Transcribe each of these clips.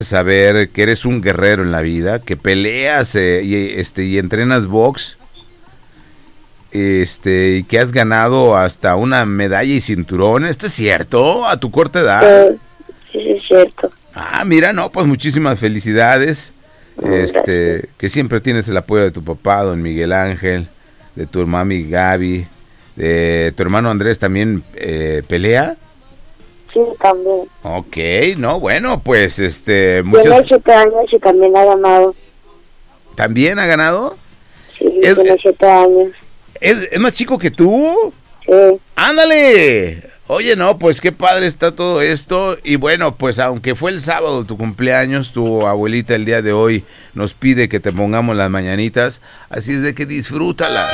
saber que eres un guerrero en la vida, que peleas y entrenas box, y que has ganado hasta una medalla y cinturón. ¿Esto es cierto a tu corta edad? Sí, es cierto. Ah, mira, no, pues muchísimas felicidades. Que siempre tienes el apoyo de tu papá, don Miguel Ángel, de tu mami Gaby, de tu hermano Andrés también pelea. Sí, también. Ok, no, bueno, pues Tiene 7 años y también ha ganado. ¿También ha ganado? Sí, tiene 7 años. ¿Es más chico que tú? Sí. ¡Ándale! Oye, no, pues qué padre está todo esto. Y bueno, pues aunque fue el sábado tu cumpleaños, tu abuelita el día de hoy nos pide que te pongamos las mañanitas. Así es de que disfrútalas.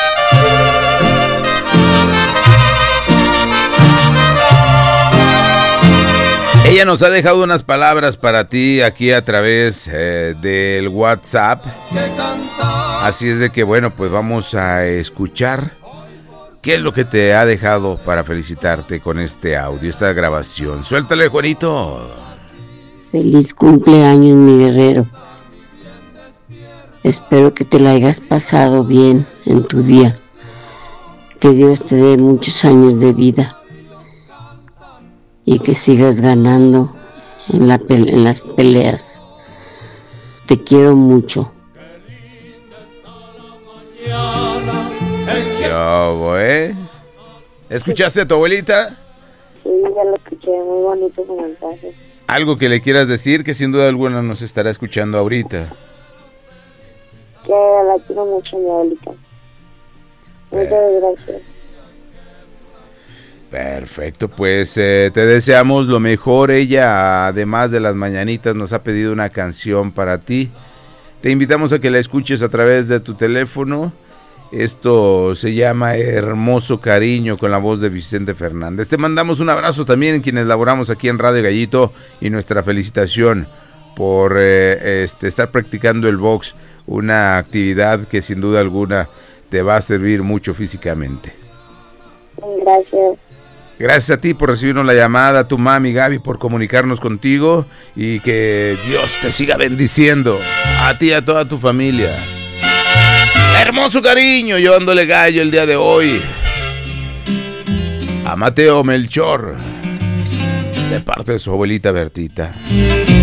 Ella nos ha dejado unas palabras para ti aquí a través del WhatsApp. Así es de que bueno, pues vamos a escuchar qué es lo que te ha dejado para felicitarte con este audio, esta grabación. Suéltale, Juanito. Feliz cumpleaños, mi guerrero. Espero que te la hayas pasado bien en tu día. Que Dios te dé muchos años de vida. Y que sigas ganando en las peleas. Te quiero mucho. ¿Escuchaste a tu abuelita? Sí, ya lo escuché, muy bonito su mensaje. Algo que le quieras decir, que sin duda alguna nos estará escuchando ahorita. Que la quiero mucho, mi abuelita. Muchas gracias. Perfecto, pues te deseamos lo mejor. Ella, además de las mañanitas, nos ha pedido una canción para ti. Te invitamos a que la escuches a través de tu teléfono. Esto se llama Hermoso Cariño, con la voz de Vicente Fernández. Te mandamos un abrazo también en quienes laboramos aquí en Radio Gallito, y nuestra felicitación por estar practicando el box, una actividad que sin duda alguna te va a servir mucho físicamente. Gracias. Gracias a ti por recibirnos la llamada, a tu mami Gaby por comunicarnos contigo, y que Dios te siga bendiciendo, a ti y a toda tu familia. Hermoso Cariño, llevándole gallo el día de hoy a Mateo Melchor, de parte de su abuelita Bertita.